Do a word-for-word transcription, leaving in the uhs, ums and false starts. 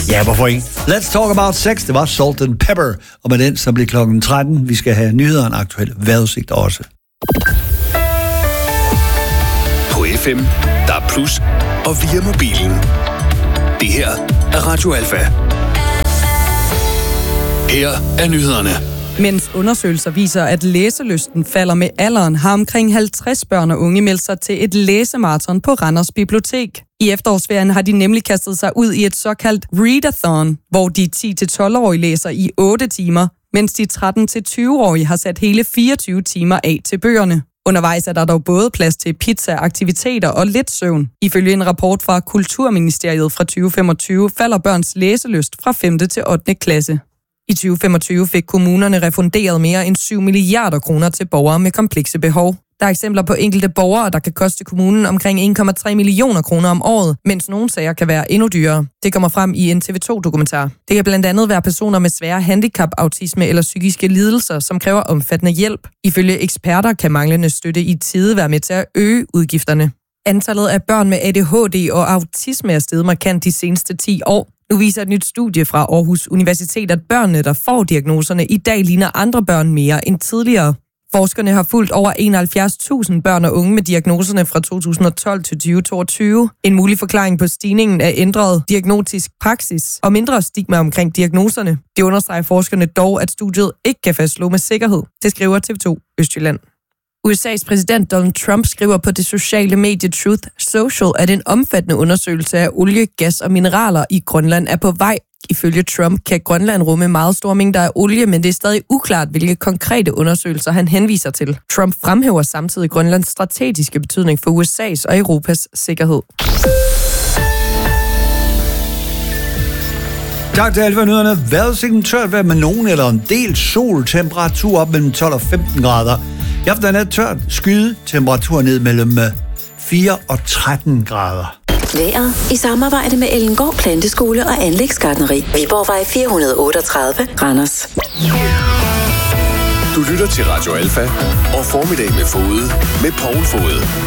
Ja, hvorfor ikke? Let's talk about sex. Det var Salt and Pepper. Og med den, så bliver klokken tretten. Vi skal have nyheder og en aktuel vejrudsigt også. På F M, der er plus, og via mobilen. Det her er Radio Alfa. Her er nyhederne. Mens undersøgelser viser, at læselysten falder med alderen, har omkring halvtreds børn og unge meldt sig til et læsemarathon på Randers Bibliotek. I efterårsferien har de nemlig kastet sig ud i et såkaldt readathon, hvor de ti til tolv-årige læser i otte timer, mens de tretten til tyve-årige har sat hele fireogtyve timer af til bøgerne. Undervejs er der dog både plads til pizza, aktiviteter og lidt søvn. Ifølge en rapport fra Kulturministeriet fra tyve femogtyve falder børns læselyst fra femte til ottende klasse. I tyve femogtyve fik kommunerne refunderet mere end syv milliarder kroner til borgere med komplekse behov. Der er eksempler på enkelte borgere, der kan koste kommunen omkring en komma tre millioner kroner om året, mens nogle sager kan være endnu dyrere. Det kommer frem i en T V to-dokumentar. Det kan blandt andet være personer med svære handicap, autisme eller psykiske lidelser, som kræver omfattende hjælp. Ifølge eksperter kan manglende støtte i tide være med til at øge udgifterne. Antallet af børn med A D H D og autisme er steget markant de seneste ti år. Nu viser et nyt studie fra Aarhus Universitet, at børnene, der får diagnoserne, i dag ligner andre børn mere end tidligere. Forskerne har fulgt over enoghalvfjerds tusind børn og unge med diagnoserne fra to tusind og tolv til tyve toogtyve. En mulig forklaring på stigningen er ændret diagnostisk praksis og mindre stigma omkring diagnoserne. Det understreger forskerne dog, at studiet ikke kan fastslå med sikkerhed. Det skriver T V to Østjylland. U S A's præsident Donald Trump skriver på det sociale medie Truth Social, at en omfattende undersøgelse af olie, gas og mineraler i Grønland er på vej. Ifølge Trump kan Grønland rumme meget store mængder af olie, men det er stadig uklart, hvilke konkrete undersøgelser han henviser til. Trump fremhæver samtidig Grønlands strategiske betydning for U S A's og Europas sikkerhed. Tak til alle nyhederne. Vejrudsigten tørt vejr med nogen eller en del sol. Temperatur op mellem tolv og femten grader. I aften er tørt, skyde, temperatur ned mellem fire og tretten grader. Vejret i samarbejde med Ellengård Planteskole og Anlægsgartneri. Viborgvej fire hundrede otteogtredive, Randers. Du lytter til Radio Alfa og Formiddag med Fode med Poul Fode.